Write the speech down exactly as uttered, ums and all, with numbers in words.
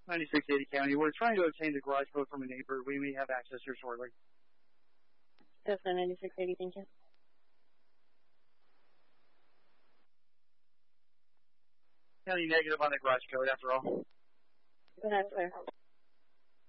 ninety-six eighty County. We're trying to obtain the garage code from a neighbor. We may have access here shortly. Cessna ninety-six eighty, thank you. County negative on the garage code after all. Go ahead, sir.